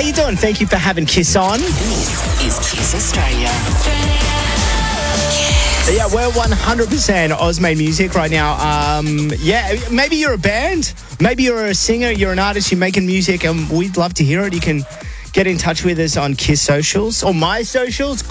you doing? Thank you for having Kiss on. This is Kiss Australia. Yeah, we're 100% Oz-made music right now. Maybe you're a band. Maybe you're a singer. You're an artist. You're making music, and we'd love to hear it. You can get in touch with us on Kiss socials or my socials.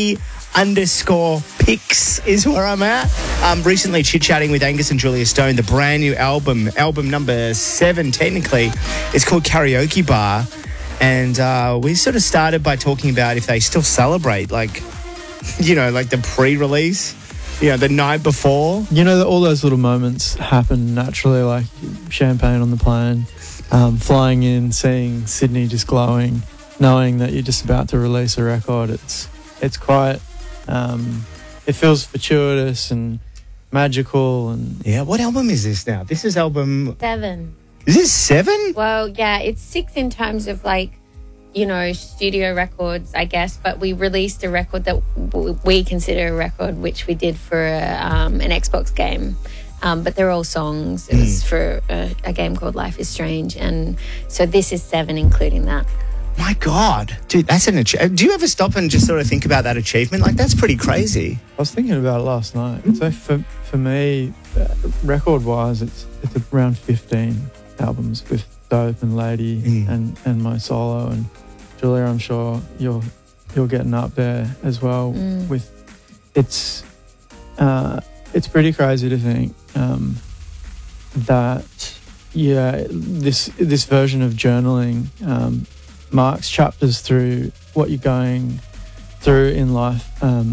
Gordy_Pics is where I'm at. Recently chit-chatting with Angus and Julia Stone. The brand new album number 7 technically, is called Karaoke Bar. And we sort of started by talking about if they still celebrate, like the pre-release, the night before. All those little moments happen naturally, like champagne on the plane, flying in, seeing Sydney just glowing, knowing that you're just about to release a record. It's quite, it feels fortuitous and magical. And yeah, what album is this now? This is album 7. Is this 7? Well, yeah, it's 6 in terms of studio records, I guess, but we released a record that we consider a record, which we did for an Xbox game. But they're all songs. It was for a game called Life is Strange. And so this is 7, including that. My God. Dude, that's an achievement. Do you ever stop and just sort of think about that achievement? Like, that's pretty crazy. I was thinking about it last night. So for me, record-wise, it's around 15 albums with Dope and Lady and my solo. And Julia, I'm sure you're getting up there as well. With it's pretty crazy to think that this version of journaling marks chapters through what you're going through in life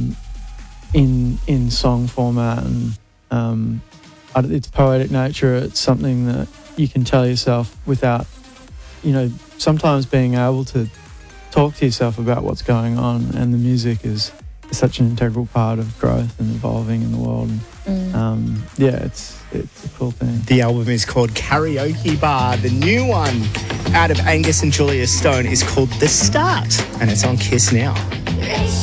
in song format, and its poetic nature. It's something that you can tell yourself without sometimes being able to talk to yourself about what's going on, and the music is such an integral part of growth and evolving in the world. It's a cool thing. The album is called Karaoke Bar. The new one out of Angus and Julia Stone is called The Start, and it's on Kiss now.